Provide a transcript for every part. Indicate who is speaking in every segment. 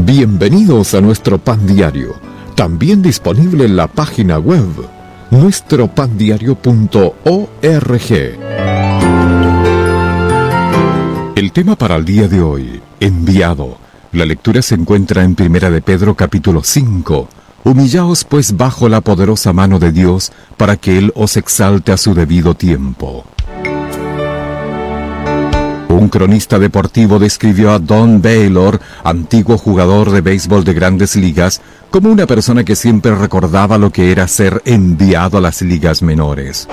Speaker 1: Bienvenidos a nuestro Pan Diario, también disponible en la página web nuestropandiario.org. El tema para el día de hoy, enviado. La lectura se encuentra en 1 de Pedro capítulo 5. Humillaos pues bajo la poderosa mano de Dios, para que Él os exalte a su debido tiempo. Un cronista deportivo describió a Don Baylor, antiguo jugador de béisbol de Grandes Ligas, como una persona que siempre recordaba lo que era ser enviado a las ligas menores.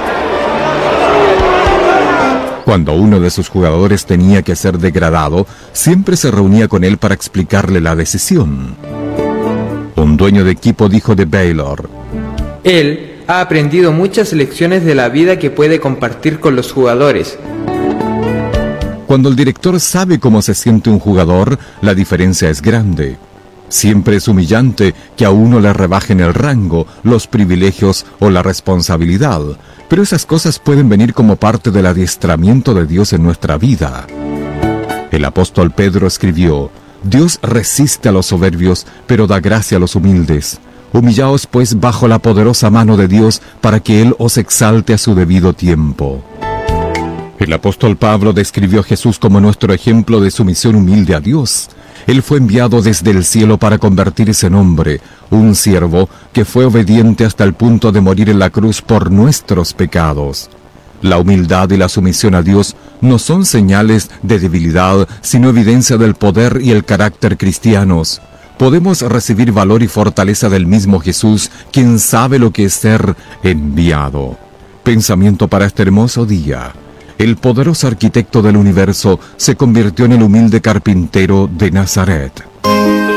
Speaker 1: Cuando uno de sus jugadores tenía que ser degradado, siempre se reunía con él para explicarle la decisión. Un dueño de equipo dijo de Baylor:
Speaker 2: Él ha aprendido muchas lecciones de la vida que puede compartir con los jugadores.
Speaker 1: Cuando el director sabe cómo se siente un jugador, la diferencia es grande. Siempre es humillante que a uno le rebajen el rango, los privilegios o la responsabilidad, pero esas cosas pueden venir como parte del adiestramiento de Dios en nuestra vida. El apóstol Pedro escribió: Dios resiste a los soberbios, pero da gracia a los humildes. Humillaos pues bajo la poderosa mano de Dios, para que Él os exalte a su debido tiempo. El apóstol Pablo describió a Jesús como nuestro ejemplo de sumisión humilde a Dios. Él fue enviado desde el cielo para convertirse en hombre, un siervo que fue obediente hasta el punto de morir en la cruz por nuestros pecados. La humildad y la sumisión a Dios no son señales de debilidad, sino evidencia del poder y el carácter cristianos. Podemos recibir valor y fortaleza del mismo Jesús, quien sabe lo que es ser enviado. Pensamiento para este hermoso día. El poderoso arquitecto del universo se convirtió en el humilde carpintero de Nazaret.